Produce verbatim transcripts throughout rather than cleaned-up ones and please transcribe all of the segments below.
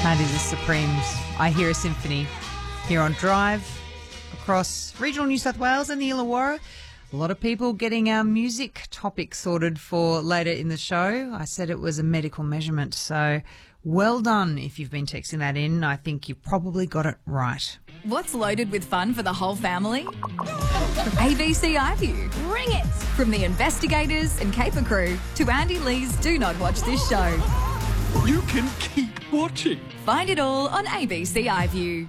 That is the Supremes. I Hear a Symphony here on Drive across regional New South Wales and the Illawarra. A lot of people getting our music topic sorted for later in the show. I said it was a medical measurement, so well done if you've been texting that in. I think you probably got it right. What's loaded with fun for the whole family? A B C iView. Bring it! From the investigators and caper crew to Andy Lee's Do Not Watch This Show. You can keep watching. Find it all on A B C iView.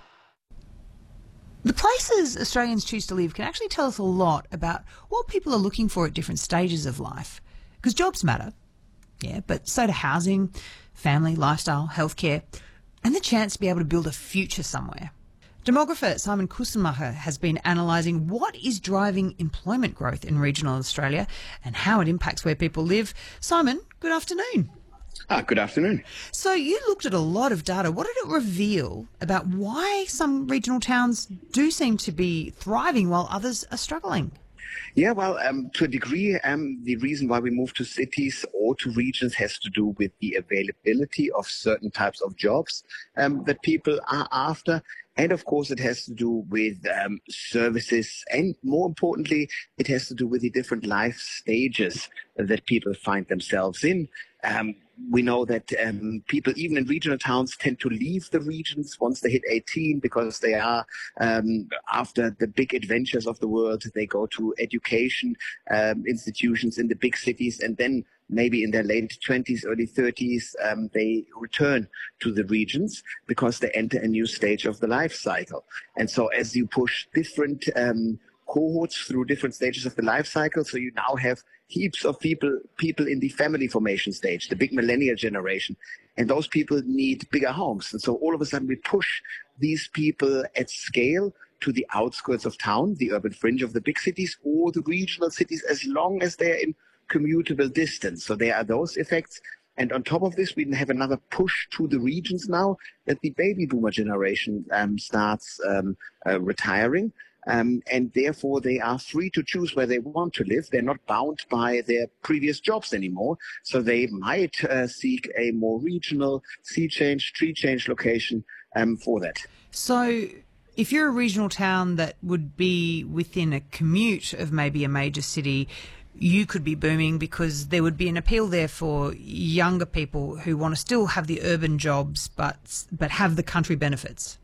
The places Australians choose to live can actually tell us a lot about what people are looking for at different stages of life. Because jobs matter, yeah, but so do housing, family, lifestyle, healthcare, and the chance to be able to build a future somewhere. Demographer Simon Kusenmacher has been analysing what is driving employment growth in regional Australia and how it impacts where people live. Simon, good afternoon. Ah, good afternoon. So you looked at a lot of data. What did it reveal about why some regional towns do seem to be thriving while others are struggling? Yeah, well, um, to a degree, um, the reason why we move to cities or to regions has to do with the availability of certain types of jobs um, that people are after. And of course, it has to do with um, services. And more importantly, it has to do with the different life stages that people find themselves in. Um, we know that um, people, even in regional towns, tend to leave the regions once they hit eighteen because they are, um, after the big adventures of the world, they go to education um, institutions in the big cities, and then maybe in their late twenties, early thirties, um, they return to the regions because they enter a new stage of the life cycle. And so as you push different um, cohorts through different stages of the life cycle, so you now have heaps of people people in the family formation stage, the big millennial generation, and those people need bigger homes. And so all of a sudden we push these people at scale to the outskirts of town, the urban fringe of the big cities, or the regional cities, as long as they're in commutable distance. So there are those effects. And on top of this, we have another push to the regions now that the baby boomer generation um, starts um, uh, retiring. Um, and therefore, they are free to choose where they want to live. They're not bound by their previous jobs anymore. So they might uh, seek a more regional sea change, tree change location um, for that. So if you're a regional town that would be within a commute of maybe a major city, you could be booming because there would be an appeal there for younger people who want to still have the urban jobs but but have the country benefits.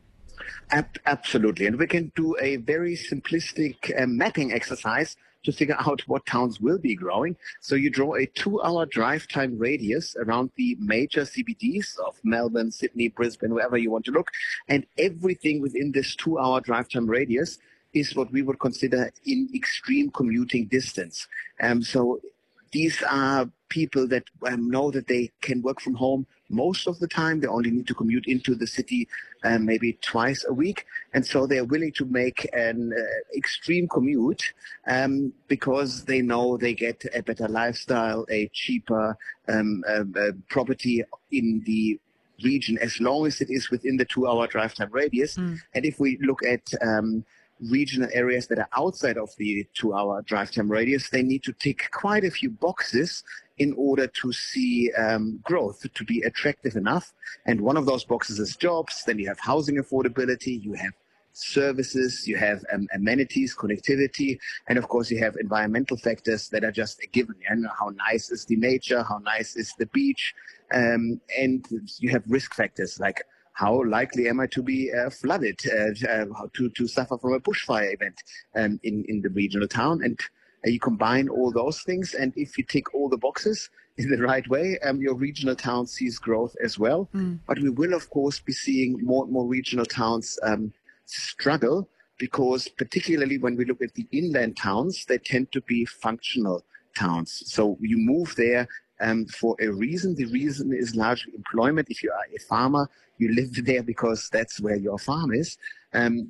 Absolutely. And we can do a very simplistic uh, mapping exercise to figure out what towns will be growing. So you draw a two-hour drive time radius around the major C B Ds of Melbourne, Sydney, Brisbane, wherever you want to look. And everything within this two-hour drive time radius is what we would consider in extreme commuting distance. Um, so these are people that um, know that they can work from home most of the time. They only need to commute into the city um, maybe twice a week. And so they're willing to make an uh, extreme commute um, because they know they get a better lifestyle, a cheaper um, uh, uh, property in the region, as long as it is within the two-hour drive time radius. Mm. And if we look at um, regional areas that are outside of the two-hour drive time radius, they need to tick quite a few boxes in order to see um, growth, to be attractive enough. And one of those boxes is jobs. Then you have housing affordability, you have services, you have um, amenities, connectivity, and of course you have environmental factors that are just a given. You know, how nice is the nature, how nice is the beach, um, and you have risk factors like how likely am I to be uh, flooded, uh, uh, to, to suffer from a bushfire event um, in, in the regional town. And uh, you combine all those things, and if you tick all the boxes in the right way, um, your regional town sees growth as well. Mm. But we will, of course, be seeing more and more regional towns um, struggle, because particularly when we look at the inland towns, they tend to be functional towns. So you move there Um, for a reason. The reason is largely employment. If you are a farmer, you live there because that's where your farm is. Um,